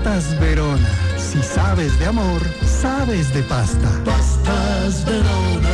Pastas Verona. Si sabes de amor, sabes de pasta. Pastas Verona.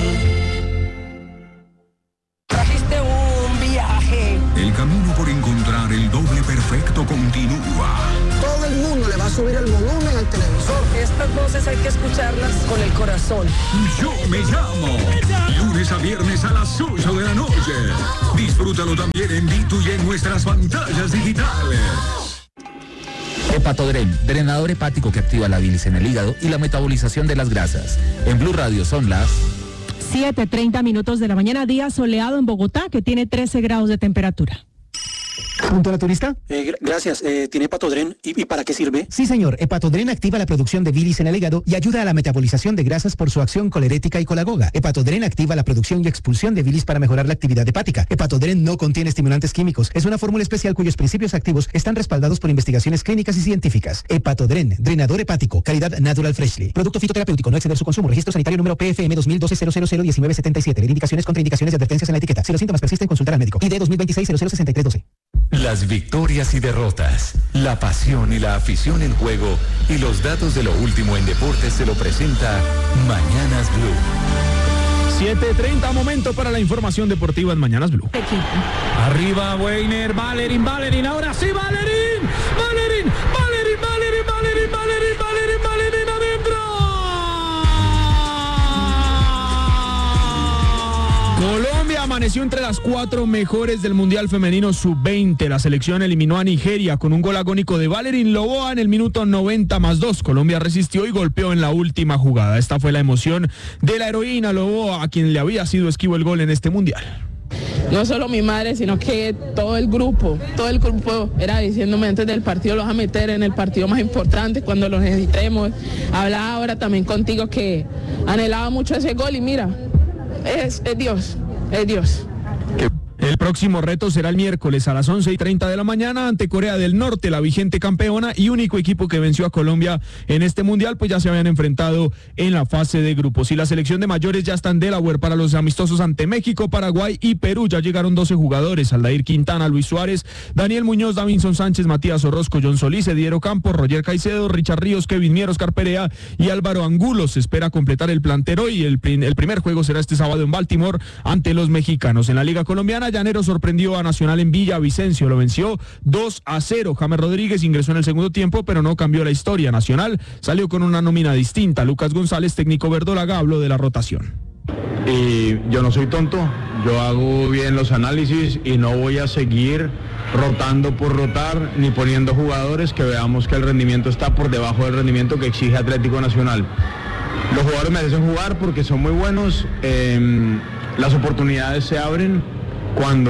Trajiste un viaje. El camino por encontrar el doble perfecto continúa. Todo el mundo le va a subir el volumen al televisor. Estas voces hay que escucharlas con el corazón. Yo me llamo. Lunes a viernes a las 8 de la noche. Disfrútalo también en Vitu y en nuestras pantallas digitales. Hepatodren, drenador hepático que activa la bilis en el hígado y la metabolización de las grasas. En Blue Radio son las 7:30 de la mañana, día soleado en Bogotá, que tiene 13 grados de temperatura. ¿Punto naturista? Gracias. ¿Tiene Hepatodren? ¿Y para qué sirve? Sí, señor. Hepatodren activa la producción de bilis en el hígado y ayuda a la metabolización de grasas por su acción colerética y colagoga. Hepatodren activa la producción y expulsión de bilis para mejorar la actividad hepática. Hepatodren no contiene estimulantes químicos. Es una fórmula especial cuyos principios activos están respaldados por investigaciones clínicas y científicas. Hepatodren, drenador hepático, calidad Natural Freshly. Producto fitoterapéutico, no exceder su consumo. Registro sanitario número PFM 2012-001977. Indicaciones, contraindicaciones y advertencias en la etiqueta. Si los síntomas persisten, consultar al médico. ID 2026-006312. Las victorias y derrotas, la pasión y la afición en juego y los datos de lo último en deportes se lo presenta Mañanas Blue. 7:30, momento para la información deportiva en Mañanas Blue. Arriba Weiner, Valerín, ahora sí Valerín adentro. Colombia amaneció entre las 4 mejores del Mundial Femenino Sub-20. La selección eliminó a Nigeria con un gol agónico de Valerín Loboa en el minuto 90+2. Colombia resistió y golpeó en la última jugada. Esta fue la emoción de la heroína Loboa, a quien le había sido esquivo el gol en este Mundial. No solo mi madre, sino que todo el grupo era diciéndome antes del partido, lo vas a meter en el partido más importante cuando lo necesitemos. Hablaba ahora también contigo que anhelaba mucho ese gol y mira, es Dios. El próximo reto será el miércoles a las 11:30 de la mañana ante Corea del Norte, la vigente campeona y único equipo que venció a Colombia en este Mundial, pues ya se habían enfrentado en la fase de grupos. Y la selección de mayores ya está en Delaware para los amistosos ante México, Paraguay y Perú. Ya llegaron 12 jugadores: Aldair Quintana, Luis Suárez, Daniel Muñoz, Davinson Sánchez, Matías Orozco, John Solís, Ediero Campos, Roger Caicedo, Richard Ríos, Kevin Mier, Oscar Perea y Álvaro Angulo. Se espera completar el plantel hoy. El primer juego será este sábado en Baltimore ante los mexicanos. En la Liga Colombiana, Llanero sorprendió a Nacional en Villavicencio, lo venció 2-0. James Rodríguez ingresó en el segundo tiempo, pero no cambió la historia. Nacional salió con una nómina distinta. Lucas González, técnico verdolaga, habló de la rotación. Y yo no soy tonto, yo hago bien los análisis y no voy a seguir rotando por rotar ni poniendo jugadores que veamos que el rendimiento está por debajo del rendimiento que exige Atlético Nacional. Los jugadores merecen jugar porque son muy buenos, las oportunidades se abren cuando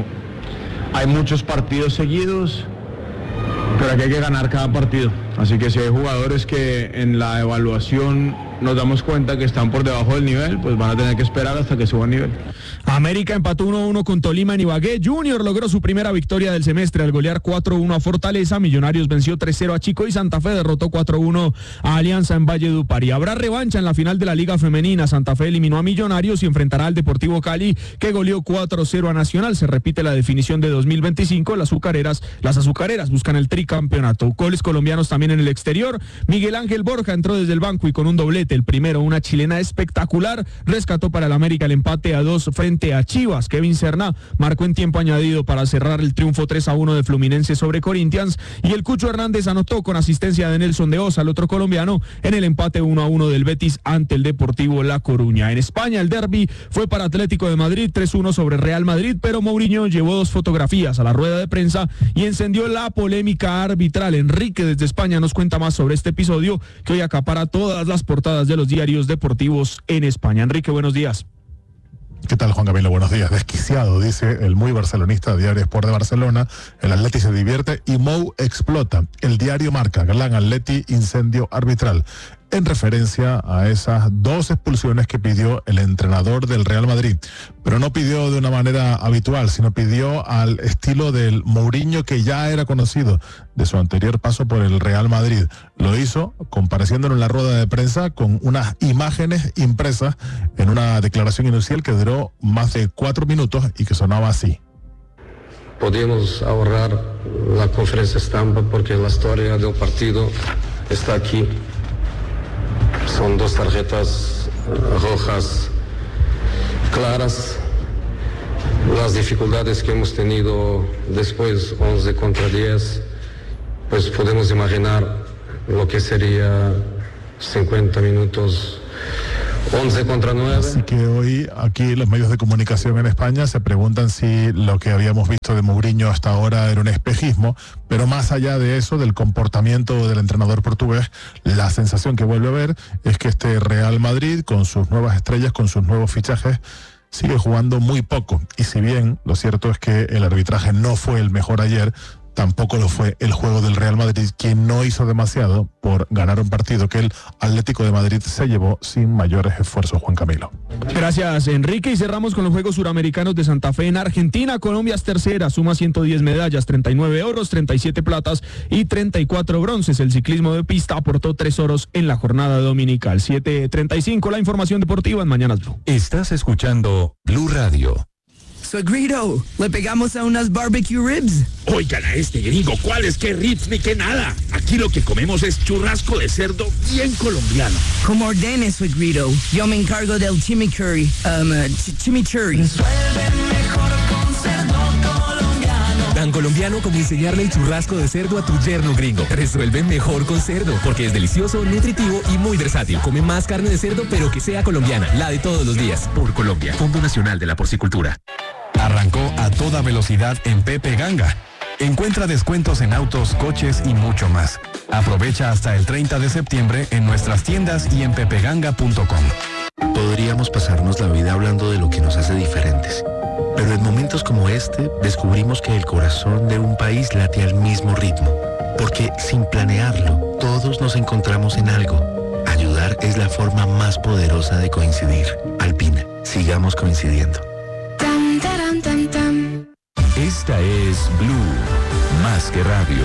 hay muchos partidos seguidos, pero aquí hay que ganar cada partido. Así que si hay jugadores que en la evaluación nos damos cuenta que están por debajo del nivel, pues van a tener que esperar hasta que suban nivel. América empató 1-1 con Tolima en Ibagué. Junior logró su primera victoria del semestre al golear 4-1 a Fortaleza. Millonarios venció 3-0 a Chico y Santa Fe derrotó 4-1 a Alianza en Valledupar. Y habrá revancha en la final de la Liga Femenina. Santa Fe eliminó a Millonarios y enfrentará al Deportivo Cali, que goleó 4-0 a Nacional. Se repite la definición de 2025. Las azucareras buscan el tricampeonato. Goles colombianos también en el exterior. Miguel Ángel Borja entró desde el banco y con un doblete. El primero, una chilena espectacular, rescató para el América el empate a 2 frente a Chivas. Kevin Serna marcó en tiempo añadido para cerrar el triunfo 3-1 de Fluminense sobre Corinthians, y el Cucho Hernández anotó con asistencia de Nelson de Osa, el otro colombiano, en el empate 1-1 del Betis ante el Deportivo La Coruña. En España, el derbi fue para Atlético de Madrid 3-1 sobre Real Madrid, pero Mourinho llevó 2 fotografías a la rueda de prensa y encendió la polémica arbitral. Enrique desde España nos cuenta más sobre este episodio que hoy acapara todas las portadas de los diarios deportivos en España. Enrique, buenos días. ¿Qué tal, Juan Camilo? Buenos días. Desquiciado, dice el muy barcelonista Diario Sport de Barcelona. El Atleti se divierte y Mou explota. El diario Marca, gran Atleti, incendio arbitral, en referencia a esas 2 expulsiones que pidió el entrenador del Real Madrid. Pero no pidió de una manera habitual, sino pidió al estilo del Mourinho que ya era conocido de su anterior paso por el Real Madrid. Lo hizo compareciéndolo en la rueda de prensa con unas imágenes impresas en una declaración inicial que duró más de 4 minutos y que sonaba así. podemos ahorrar la conferencia estampa porque la historia del partido está aquí. Son 2 tarjetas rojas claras. Las dificultades que hemos tenido después, 11 contra 10, pues podemos imaginar lo que sería 50 minutos, 11 contra 9. Así que hoy aquí los medios de comunicación en España se preguntan si lo que habíamos visto de Mourinho hasta ahora era un espejismo, pero más allá de eso, del comportamiento del entrenador portugués, la sensación que vuelve a ver es que este Real Madrid, con sus nuevas estrellas, con sus nuevos fichajes, sigue jugando muy poco. Y si bien lo cierto es que el arbitraje no fue el mejor ayer, tampoco lo fue el juego del Real Madrid, quien no hizo demasiado por ganar un partido que el Atlético de Madrid se llevó sin mayores esfuerzos. Juan Camilo. Gracias, Enrique. Y cerramos con los Juegos Suramericanos de Santa Fe en Argentina. Colombia es tercera, suma 110 medallas, 39 oros, 37 platas y 34 bronces. El ciclismo de pista aportó 3 oros en la jornada dominical. 7:35, la información deportiva en Mañanas Blue. Estás escuchando Blue Radio. Suegrito, ¿le pegamos a unas barbecue ribs? Oigan a este gringo, ¿cuáles que ribs ni que nada? Aquí lo que comemos es churrasco de cerdo bien colombiano. Como ordene, suegrito. Yo me encargo del chimichurri. Chimichurri. Tan colombiano como enseñarle el churrasco de cerdo a tu yerno gringo. Resuelve mejor con cerdo, porque es delicioso, nutritivo y muy versátil. Come más carne de cerdo, pero que sea colombiana, la de todos los días. Por Colombia, Fondo Nacional de la Porcicultura. Arrancó a toda velocidad en Pepe Ganga. Encuentra descuentos en autos, coches y mucho más. Aprovecha hasta el 30 de septiembre en nuestras tiendas y en pepeganga.com. Podríamos pasarnos la vida hablando de lo que nos hace diferentes. Pero en momentos como este, descubrimos que el corazón de un país late al mismo ritmo. Porque sin planearlo, todos nos encontramos en algo. Ayudar es la forma más poderosa de coincidir. Alpina, sigamos coincidiendo. Esta es Blue, más que radio.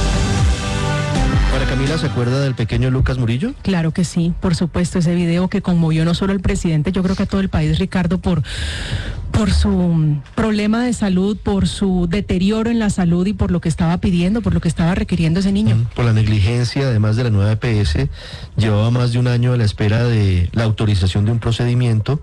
María Camila, ¿se acuerda del pequeño Lucas Murillo? Claro que sí, por supuesto, ese video que conmovió no solo al presidente, yo creo que a todo el país, Ricardo, por su problema de salud, por su deterioro en la salud y por lo que estaba pidiendo, por lo que estaba requiriendo ese niño. Por la negligencia, además de la nueva EPS, llevaba más de un año a la espera de la autorización de un procedimiento.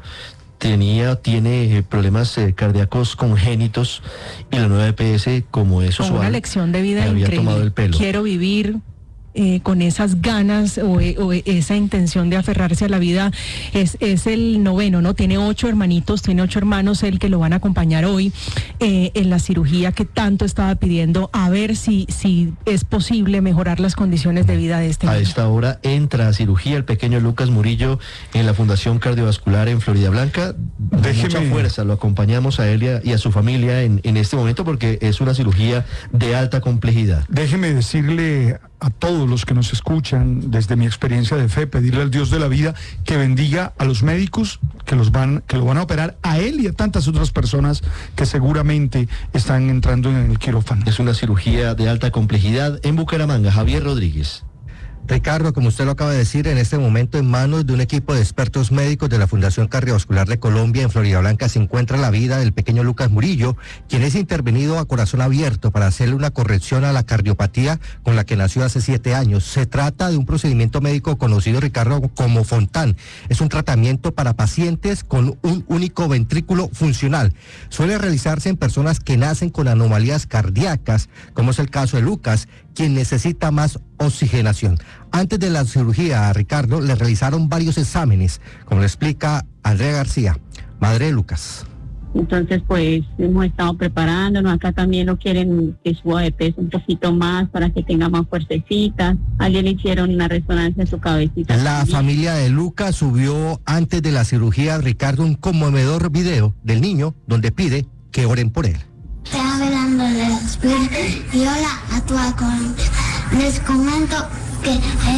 Tiene problemas cardíacos congénitos y la nueva EPS, como es usual, una lección de vida había increíble. Tomado el pelo. Quiero vivir con esas ganas o esa intención de aferrarse a la vida. Es el noveno, ¿no? Tiene 8 hermanitos, tiene 8 hermanos, el que lo van a acompañar hoy en la cirugía que tanto estaba pidiendo, a ver si es posible mejorar las condiciones de vida de este niño. A esta hora entra a cirugía el pequeño Lucas Murillo en la Fundación Cardiovascular en Florida Blanca. Mucha fuerza, lo acompañamos a él y a su familia en este momento porque es una cirugía de alta complejidad. Déjeme decirle a todos los que nos escuchan, desde mi experiencia de fe, pedirle al Dios de la vida que bendiga a los médicos que lo van a operar, a él y a tantas otras personas que seguramente están entrando en el quirófano. Es una cirugía de alta complejidad en Bucaramanga. Javier Rodríguez. Ricardo, como usted lo acaba de decir, en este momento en manos de un equipo de expertos médicos de la Fundación Cardiovascular de Colombia en Florida Blanca se encuentra la vida del pequeño Lucas Murillo, quien es intervenido a corazón abierto para hacerle una corrección a la cardiopatía con la que nació hace 7 años. Se trata de un procedimiento médico conocido, Ricardo, como Fontán. Es un tratamiento para pacientes con un único ventrículo funcional. Suele realizarse en personas que nacen con anomalías cardíacas, como es el caso de Lucas, quien necesita más oxigenación. Antes de la cirugía a Ricardo le realizaron varios exámenes, como le explica Andrea García, madre de Lucas. Entonces, pues, hemos estado preparándonos. Acá también lo quieren que suba de peso un poquito más para que tenga más fuercecita. Ayer le hicieron una resonancia en su cabecita. La familia de Lucas subió antes de la cirugía a Ricardo un conmovedor video del niño donde pide que oren por él. Estoy hablando del Espíritu y hola a toda Colombia. Les comento que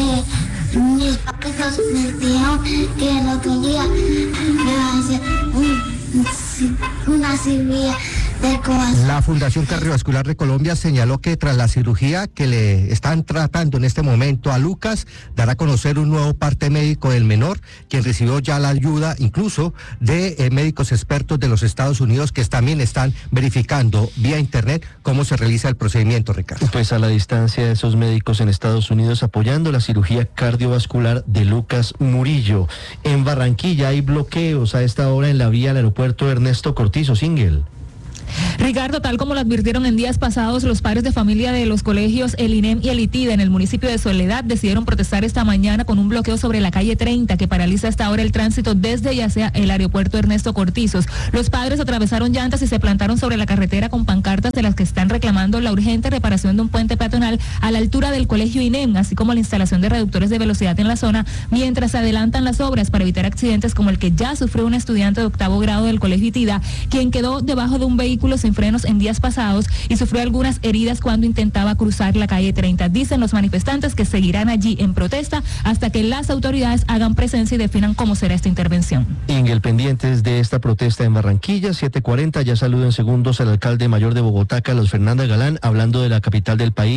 mis papitos me dijeron que el otro día me va a hacer una cirugía del corazón. La Fundación Cardiovascular de Colombia señaló que tras la cirugía que le están tratando en este momento a Lucas, dará a conocer un nuevo parte médico del menor, quien recibió ya la ayuda incluso de médicos expertos de los Estados Unidos que también están verificando vía internet cómo se realiza el procedimiento, Ricardo. Pues a la distancia de esos médicos en Estados Unidos apoyando la cirugía cardiovascular de Lucas Murillo. En Barranquilla hay bloqueos a esta hora en la vía al aeropuerto Ernesto Cortizo, Singel. Ricardo, tal como lo advirtieron en días pasados, los padres de familia de los colegios El INEM y El ITIDA en el municipio de Soledad decidieron protestar esta mañana con un bloqueo sobre la calle 30 que paraliza hasta ahora el tránsito desde y hacia el aeropuerto Ernesto Cortizos. Los padres atravesaron llantas y se plantaron sobre la carretera con pancartas de las que están reclamando la urgente reparación de un puente peatonal a la altura del colegio INEM, así como la instalación de reductores de velocidad en la zona, mientras se adelantan las obras para evitar accidentes como el que ya sufrió un estudiante de 8º grado del colegio ITIDA, quien quedó debajo de un vehículo sin frenos en días pasados y sufrió algunas heridas cuando intentaba cruzar la calle 30. Dicen los manifestantes que seguirán allí en protesta hasta que las autoridades hagan presencia y definan cómo será esta intervención. Ingel, pendientes de esta protesta en Barranquilla, 7:40, ya saludo en segundos al alcalde mayor de Bogotá, Carlos Fernando Galán, hablando de la capital del país.